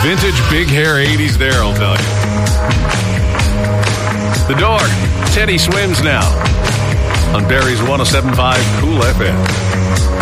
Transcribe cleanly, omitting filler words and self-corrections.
Vintage big hair 80s there, I'll tell you. The Dog, Teddy Swims now on Barry's 107.5 Cool FM.